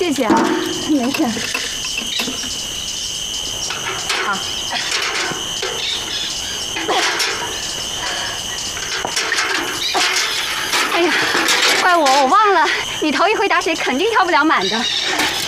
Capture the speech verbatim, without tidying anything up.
谢谢啊，没事。好。哎呀，怪我，我忘了，你头一回打水肯定跳不了满的。